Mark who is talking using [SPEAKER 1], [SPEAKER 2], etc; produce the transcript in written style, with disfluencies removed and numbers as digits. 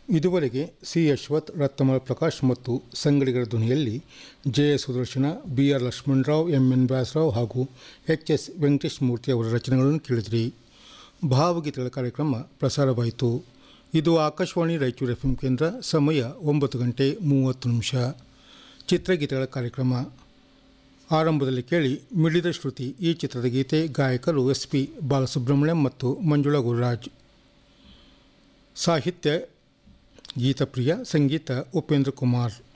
[SPEAKER 1] ಇದುವರೆಗೆ ಸಿ ಅಶ್ವಥ್, ರತ್ನಮಾಲ ಪ್ರಕಾಶ್ ಮತ್ತು ಸಂಗಡಿಗರ ಧ್ವನಿಯಲ್ಲಿ J Sudarshan, B R Lakshmanrao, M N Vyasarao ಹಾಗೂ ಎಚ್ ಎಸ್ ವೆಂಕಟೇಶ್ ಮೂರ್ತಿ ಅವರ ರಚನೆಗಳನ್ನು ಕೇಳಿದಿರಿ. ಭಾವಗೀತೆಗಳ ಕಾರ್ಯಕ್ರಮ ಪ್ರಸಾರವಾಯಿತು. ಇದು ಆಕಾಶವಾಣಿ ರಾಯಚೂರು ಎಫ್ಎಂ ಕೇಂದ್ರ. ಸಮಯ 9:30. ಚಿತ್ರಗೀತೆಗಳ ಕಾರ್ಯಕ್ರಮ ಆರಂಭದಲ್ಲಿ ಕೇಳಿ ಮಿಡಿದ ಶ್ರುತಿ. ಈ ಚಿತ್ರದ ಗೀತೆ. ಗಾಯಕರು ಎಸ್ ಪಿ ಬಾಲಸುಬ್ರಹ್ಮಣ್ಯಂ ಮತ್ತು ಮಂಜುಳಾ ಗುರುರಾಜ್. ಸಾಹಿತ್ಯ ಗೀತಪ್ರಿಯ, ಸಂಗೀತ ಉಪೇಂದ್ರ ಕುಮಾರ್.